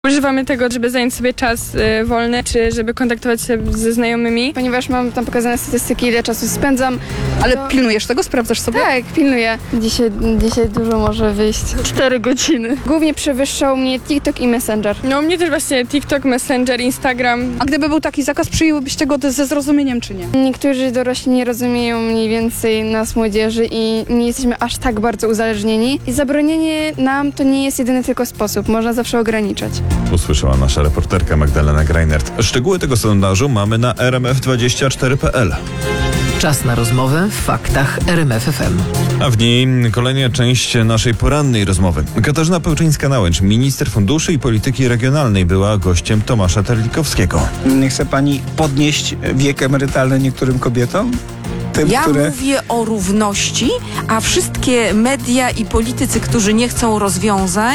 Używamy tego, żeby zająć sobie czas wolny, czy żeby kontaktować się ze znajomymi. Ponieważ mam tam pokazane statystyki, ile czasu spędzam. Ale pilnujesz tego? Sprawdzasz sobie? Tak, pilnuję. Dzisiaj dużo może wyjść. 4 godziny. Głównie przewyższał mnie TikTok i Messenger. No u mnie też właśnie TikTok, Messenger, Instagram. A gdyby był taki zakaz, przyjęłybyście go ze zrozumieniem, czy nie? Niektórzy dorośli nie rozumieją mniej więcej nas, młodzieży, i nie jesteśmy aż tak bardzo uzależnieni. I zabronienie nam to nie jest jedyny tylko sposób. Można zawsze ograniczać. Usłyszała nasza reporterka Magdalena Greinert. Szczegóły tego sondażu mamy na rmf24.pl. Czas na rozmowę w faktach RMF FM. A w niej kolejna część naszej porannej rozmowy. Katarzyna Pełczyńska-Nałęcz, minister funduszy i polityki regionalnej, była gościem Tomasza Terlikowskiego. Nie chce pani podnieść wiek emerytalny niektórym kobietom? Tym, Ja które... mówię o równości, a wszystkie media i politycy, którzy nie chcą rozwiązań,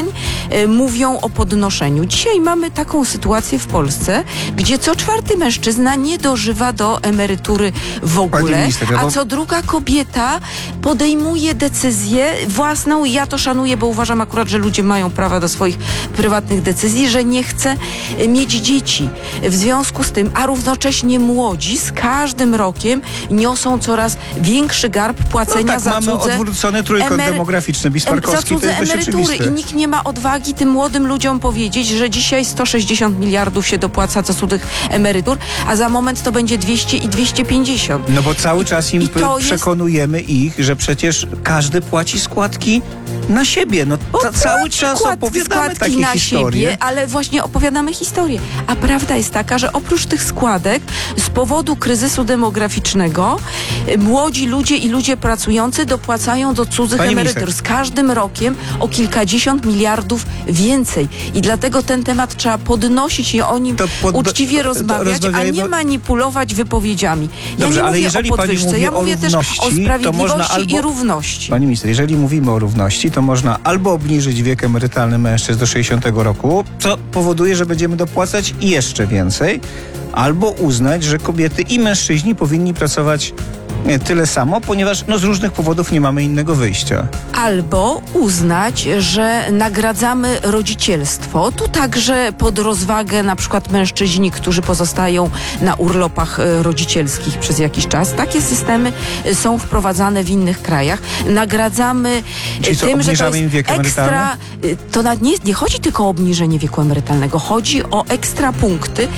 mówią o podnoszeniu. Dzisiaj mamy taką sytuację w Polsce, gdzie co czwarty mężczyzna nie dożywa do emerytury w ogóle, minister, a co druga kobieta podejmuje decyzję własną. Ja to szanuję, bo uważam akurat, że ludzie mają prawo do swoich prywatnych decyzji, że nie chce mieć dzieci. W związku z tym, a równocześnie młodzi z każdym rokiem niosą coraz większy garb płacenia tak, za mamy cudze odwrócony trójkąt demograficzny, Bismarckowski, za to jest cudze dość emerytury oczywiste. i nikt nie ma odwagi tym młodym ludziom powiedzieć, że dzisiaj 160 miliardów się dopłaca za cudzych emerytur, a za moment to będzie 200 i 250. No bo cały czas im i to jest- przekonujemy ich, że przecież każdy płaci składki na siebie. No cały czas opowiadamy takie na historie. siebie, ale właśnie opowiadamy historię. A prawda jest taka, że oprócz tych składek z powodu kryzysu demograficznego młodzi ludzie i ludzie pracujący dopłacają do cudzych Pani emerytur. minister. Z każdym rokiem o kilkadziesiąt miliardów więcej. I dlatego ten temat trzeba podnosić i o nim To uczciwie rozmawiać, a rozmawiajmy- nie manipulować wypowiedziami. Ja Dobrze, nie ale mówię jeżeli o pani podwyżce, mówi ja o mówię też o równości, to sprawiedliwości można albo- i równości. Pani minister, jeżeli mówimy o równości, to można albo obniżyć wiek emerytalny mężczyzn do 60 roku, co powoduje, że będziemy dopłacać jeszcze więcej, albo uznać, że kobiety i mężczyźni powinni pracować tyle samo, ponieważ z różnych powodów nie mamy innego wyjścia. Albo uznać, że nagradzamy rodzicielstwo. Tu także pod rozwagę na przykład mężczyźni, którzy pozostają na urlopach rodzicielskich przez jakiś czas. Takie systemy są wprowadzane w innych krajach. Nagradzamy Czyli co, tym, że to obniżamy im jest wiek ekstra... To nie chodzi tylko o obniżenie wieku emerytalnego. Chodzi o ekstra punkty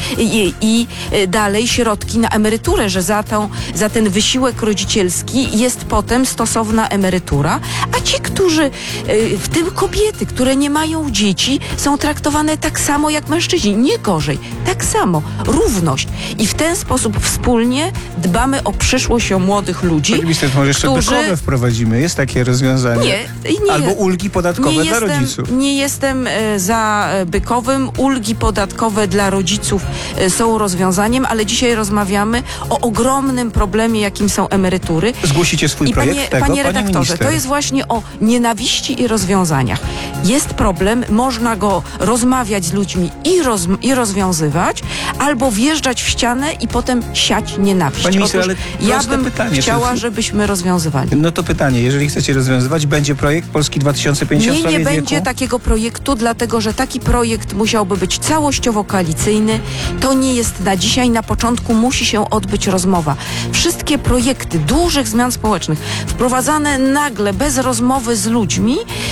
i dalej środki na emeryturę, że za ten wysiłek rodzicielski jest potem stosowna emerytura, a ci, którzy, w tym kobiety, które nie mają dzieci, są traktowane tak samo jak mężczyźni, nie gorzej, tak samo, równość. I w ten sposób wspólnie dbamy o przyszłość, o młodych ludzi, Pani minister, może jeszcze którzy... bykowe wprowadzimy? Jest takie rozwiązanie? Nie. Albo ulgi podatkowe dla rodziców. Nie jestem za bykowym. Ulgi podatkowe dla rodziców są rozwiązaniem, ale dzisiaj rozmawiamy o ogromnym problemie, jakim są emerytury. Zgłosicie swój I projekt tego, panie redaktorze, minister? to jest właśnie o nienawiści i rozwiązaniach. Jest problem, można go rozmawiać z ludźmi i rozwiązywać, albo wjeżdżać w ścianę i potem siać nienawiść. Pani minister, ale ja proste bym pytanie, chciała, czy- żebyśmy rozwiązywali. No to pytanie, jeżeli chcecie rozwiązywać, będzie projekt Polski 2050 w Nie sprawie będzie wieku? takiego projektu, dlatego że taki projekt musiałby być całościowo koalicyjny. To nie jest na dzisiaj. Na początku musi się odbyć rozmowa. Wszystkie projekty dużych zmian społecznych wprowadzane nagle, bez rozmowy z ludźmi,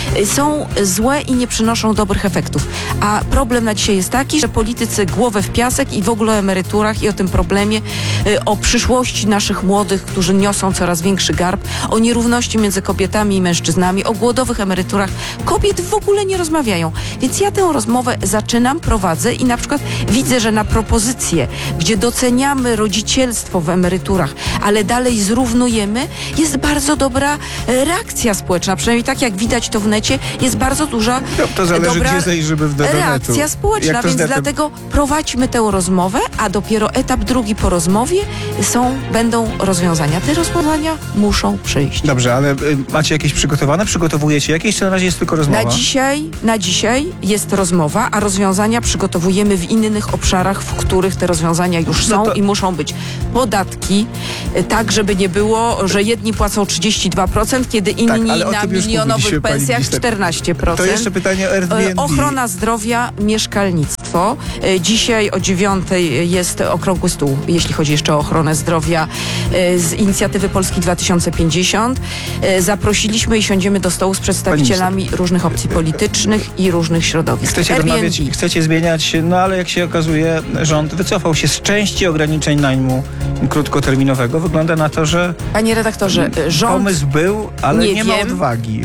są złe i nie przynoszą dobrych efektów. A problem na dzisiaj jest taki, że politycy głowę w piasek i w ogóle o emeryturach i o tym problemie, o przyszłości naszych młodych, którzy niosą coraz większy garb, o nierówności między kobietami i mężczyznami, o głodowych emeryturach. Kobiety w ogóle nie rozmawiają. Więc ja tę rozmowę zaczynam, prowadzę i na przykład widzę, że na propozycje, gdzie doceniamy rodzicielstwo w emeryturach, ale dalej zrównujemy, jest bardzo dobra reakcja społeczna. Przynajmniej tak jak widać to w necie, jest bardzo duża To zależy, dobra gdzie zajrzymy do netu. reakcja społeczna, Jak to z więc netem? dlatego prowadźmy tę rozmowę, a dopiero etap drugi po rozmowie będą rozwiązania. Te rozwiązania muszą przyjść. Dobrze, ale macie jakieś przygotowane? Przygotowujecie jakieś? Czy na razie jest tylko rozmowa? Na dzisiaj jest rozmowa, a rozwiązania przygotowujemy w innych obszarach, w których te rozwiązania już są to- i muszą być. Podatki, także żeby nie było, że jedni płacą 32%, kiedy inni ale o na tym już milionowych mówiliśmy, pani pensjach minister. 14%. To jeszcze pytanie o Airbnb. Ochrona zdrowia, mieszkalnictwo. Dzisiaj o 9:00 jest okrągły stół, jeśli chodzi jeszcze o ochronę zdrowia z inicjatywy Polski 2050. Zaprosiliśmy i siądziemy do stołu z przedstawicielami różnych opcji politycznych i różnych środowisk. Chcecie rozmawiać, chcecie zmieniać, no ale jak się okazuje, rząd wycofał się z części ograniczeń najmu krótkoterminowego. Wygląda na to, że Panie redaktorze, rząd... pomysł był, ale nie ma wiem. odwagi.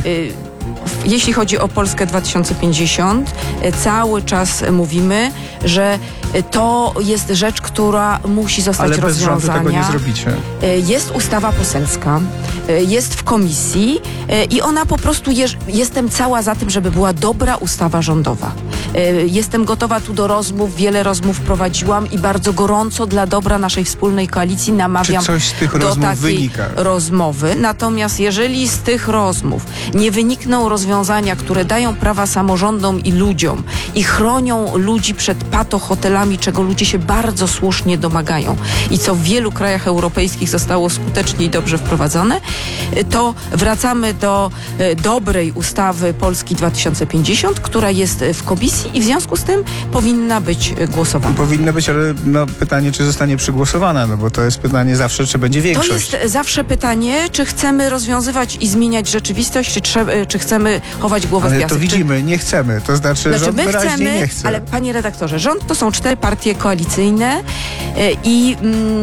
Jeśli chodzi o Polskę 2050, cały czas mówimy, że to jest rzecz, która musi zostać Ale bez rządu rozwiązana. tego nie zrobicie. Jest ustawa poselska, jest w komisji i ona po prostu, jestem cała za tym, żeby była dobra ustawa rządowa. Jestem gotowa tu do rozmów, wiele rozmów prowadziłam i bardzo gorąco dla dobra naszej wspólnej koalicji namawiam Czy coś z tych do rozmów takiej wynika? rozmowy. Natomiast jeżeli z tych rozmów nie wynikną rozwiązania, które dają prawa samorządom i ludziom i chronią ludzi przed patohotelami, czego ludzie się bardzo słusznie domagają i co w wielu krajach europejskich zostało skutecznie i dobrze wprowadzone, to wracamy do dobrej ustawy Polski 2050, która jest w komisji i w związku z tym powinna być głosowana. Powinno być, ale pytanie, czy zostanie przegłosowana, no bo to jest pytanie zawsze, czy będzie To większość. jest zawsze pytanie, czy chcemy rozwiązywać i zmieniać rzeczywistość, czy chcemy chować głowę w Ale piasek. to widzimy, nie chcemy. To znaczy rząd my wyraźnie chcemy, nie chce. ale panie redaktorze, rząd to są 4 partie koalicyjne i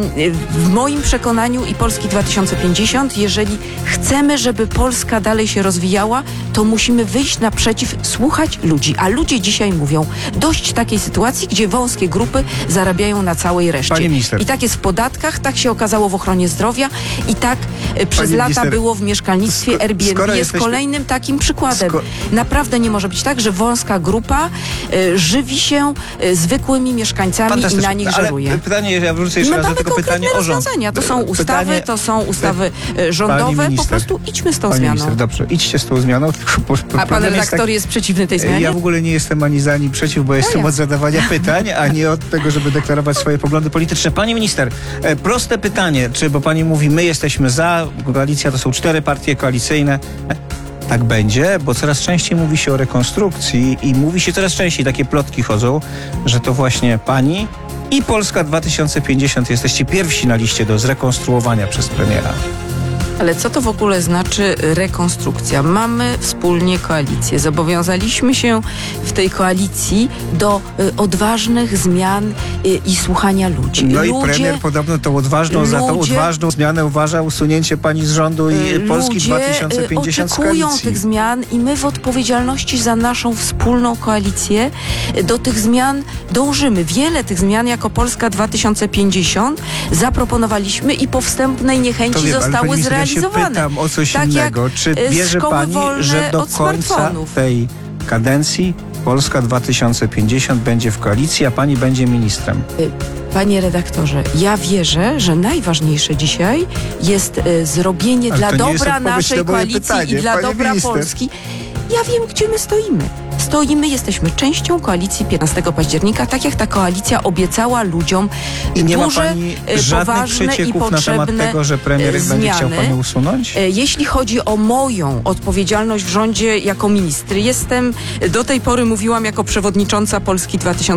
w moim przekonaniu i Polski 2050, jeżeli chcemy, żeby Polska dalej się rozwijała, to musimy wyjść naprzeciw, słuchać ludzi. A ludzie dzisiaj mówią, dość takiej sytuacji, gdzie wąskie grupy zarabiają na całej reszcie. Pani minister. I tak jest w podatkach, tak się okazało w ochronie zdrowia i tak przez Pani lata minister, było w mieszkalnictwie. Airbnb jest kolejnym takim przykładem. Naprawdę nie może być tak, że wąska grupa żywi się zwykłymi mieszkańcami i na nich żeruje. Ale pytanie, ja wrócę jeszcze raz do Mamy tego konkretne pytania o rząd. rozwiązania. To są ustawy, to są ustawy rządowe. Pani Po minister, prostu idźmy z tą Pani zmianą. minister, dobrze, idźcie z tą zmianą. A pan Problem jest redaktor jest przeciwny tej zmianie? Ja w ogóle nie jestem ani za, ani przeciw, bo jestem od zadawania pytań, a nie od tego, żeby deklarować swoje poglądy polityczne. Pani minister, proste pytanie, bo pani mówi, my jesteśmy za, koalicja to są 4 partie koalicyjne. Tak będzie, bo coraz częściej mówi się o rekonstrukcji i mówi się coraz częściej, takie plotki chodzą, że to właśnie pani i Polska 2050 jesteście pierwsi na liście do zrekonstruowania przez premiera. Ale co to w ogóle znaczy rekonstrukcja? Mamy wspólnie koalicję. Zobowiązaliśmy się w tej koalicji do odważnych zmian i słuchania ludzi. No i premier podobno za tą odważną zmianę uważa usunięcie pani z rządu i Polski 2050 z oczekują koalicji. tych zmian i my w odpowiedzialności za naszą wspólną koalicję do tych zmian dążymy. Wiele tych zmian jako Polska 2050 zaproponowaliśmy i po wstępnej niechęci zostały zrealizowane. Ja się pytam o coś tak innego. Czy wierzy pani, że do końca tej kadencji Polska 2050 będzie w koalicji, a pani będzie ministrem? Panie redaktorze, ja wierzę, że najważniejsze dzisiaj jest zrobienie dla dobra naszej koalicji i dla dobra Polski. Ja wiem, gdzie my stoimy. Jesteśmy częścią koalicji 15 października, tak jak ta koalicja obiecała ludziom I nie duże, ma pani żadnych poważne i przecieków na temat potrzebne tego, że premier będzie chciał panią usunąć? Jeśli chodzi o moją odpowiedzialność w rządzie jako minister, do tej pory mówiłam jako przewodnicząca Polski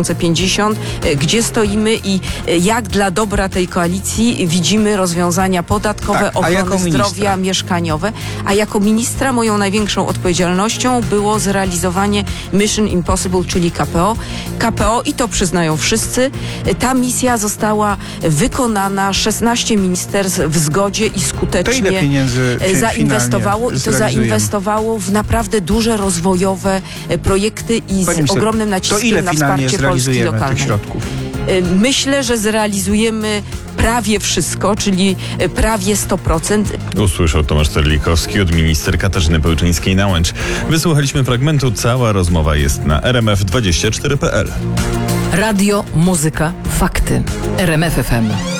2050, gdzie stoimy i jak dla dobra tej koalicji widzimy rozwiązania podatkowe, ochrony zdrowia, mieszkaniowe. A jako ministra moją największą odpowiedzialnością było zrealizowanie Mission Impossible, czyli KPO. KPO, i to przyznają wszyscy, ta misja została wykonana, 16 ministerstw w zgodzie i skutecznie to ile pieniędzy zainwestowało i to zainwestowało w naprawdę duże rozwojowe projekty i z ogromnym naciskiem na wsparcie Polski lokalnej. Tych środków? Myślę, że zrealizujemy prawie wszystko, czyli prawie 100%. Usłyszał Tomasz Terlikowski od minister Katarzyny Pełczyńskiej-Nałęcz. Wysłuchaliśmy fragmentu, cała rozmowa jest na rmf24.pl. Radio, muzyka, fakty. RMF FM.